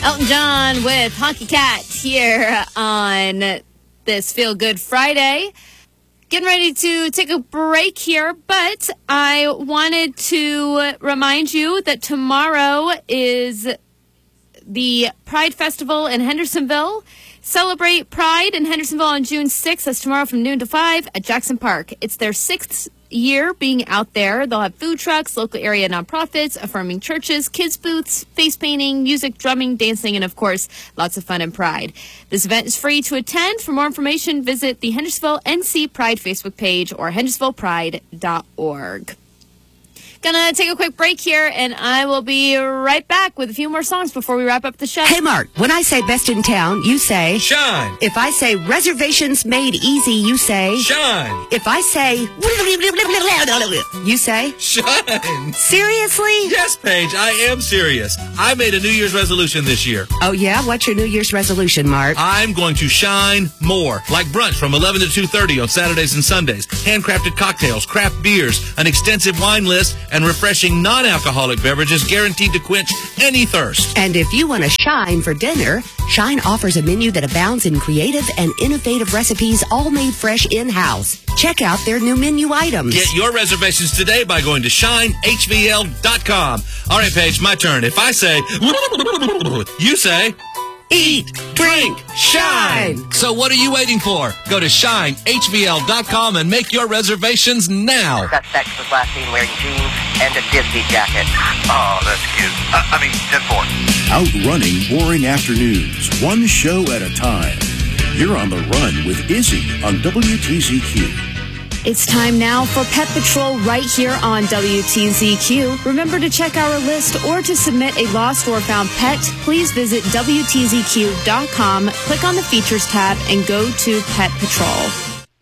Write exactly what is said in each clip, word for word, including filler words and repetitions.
Elton John with Honky Cat here on this Feel Good Friday. Getting ready to take a break here, but I wanted to remind you that tomorrow is the Pride Festival in Hendersonville. Celebrate Pride in Hendersonville on June sixth. That's tomorrow from noon to five at Jackson Park. It's their sixth year being out there. They'll have food trucks, local area nonprofits, affirming churches, kids booths, face painting, music, drumming, dancing, and of course, lots of fun and pride. This event is free to attend. For more information, visit the Hendersonville N C Pride Facebook page or hendersonville pride dot org. Gonna take a quick break here, and I will be right back with a few more songs before we wrap up the show. Hey, Mark, when I say best in town, you say... Shine. If I say reservations made easy, you say... Shine. If I say... You say... Shine. Seriously? Yes, Paige, I am serious. I made a New Year's resolution this year. Oh, yeah? What's your New Year's resolution, Mark? I'm going to shine more. Like brunch from eleven to two thirty on Saturdays and Sundays. Handcrafted cocktails, craft beers, an extensive wine list, and refreshing non-alcoholic beverages guaranteed to quench any thirst. And if you want to shine for dinner, Shine offers a menu that abounds in creative and innovative recipes, all made fresh in-house. Check out their new menu items. Get your reservations today by going to shine h v l dot com. All right, Paige, my turn. If I say, you say... Eat, drink, shine. So what are you waiting for? Go to shine h v l dot com and make your reservations now. Suspect was last seen wearing jeans and a Disney jacket. Oh, that's cute. Uh, I mean, ten four. Outrunning boring afternoons, one show at a time. You're on the run with Izzy on W T Z Q. It's time now for Pet Patrol right here on W T Z Q. Remember to check our list or to submit a lost or found pet, please visit W T Z Q dot com, click on the Features tab, and go to Pet Patrol.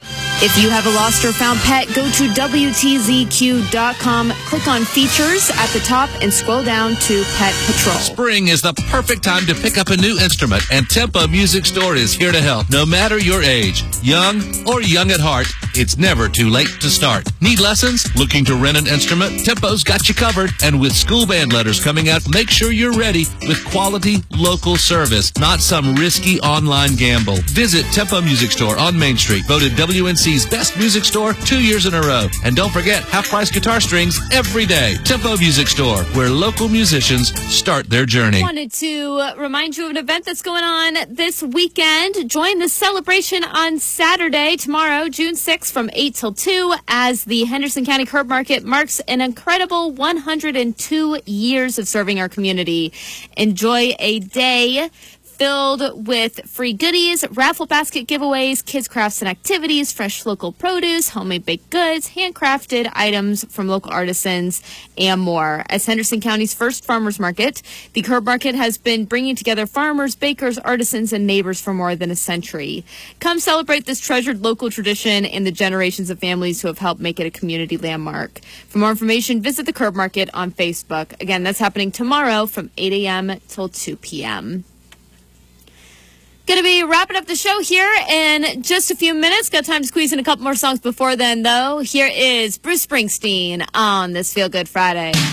If you have a lost or found pet, go to W T Z Q dot com, click on Features at the top, and scroll down to Pet Patrol. Spring is the perfect time to pick up a new instrument, and Tempo Music Store is here to help. No matter your age, young or young at heart, it's never too late to start. Need lessons? Looking to rent an instrument? Tempo's got you covered. And with school band letters coming out, make sure you're ready with quality local service, not some risky online gamble. Visit Tempo Music Store on Main Street, voted W N C's best music store two years in a row. And don't forget, half-price guitar strings every day. Tempo Music Store, where local musicians start their journey. I wanted to remind you of an event that's going on this weekend. Join the celebration on Saturday, tomorrow, June sixth, from eight till two, as the Henderson County Curb Market marks an incredible one hundred two years of serving our community. Enjoy a day filled with free goodies, raffle basket giveaways, kids crafts and activities, fresh local produce, homemade baked goods, handcrafted items from local artisans, and more. As Henderson County's first farmers market, the Curb Market has been bringing together farmers, bakers, artisans, and neighbors for more than a century. Come celebrate this treasured local tradition and the generations of families who have helped make it a community landmark. For more information, visit the Curb Market on Facebook. Again, that's happening tomorrow from eight a.m. till two p.m. Going to be wrapping up the show here in just a few minutes. Got time to squeeze in a couple more songs before then, though. Here is Bruce Springsteen on this Feel Good Friday.